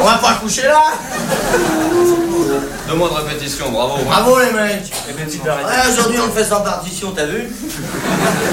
On va pas coucher là. 2 mois de répétition, bravo. Bravo les mecs. Et bien, tu t'arrêtes. Ouais, aujourd'hui on le fait sans partition, t'as vu?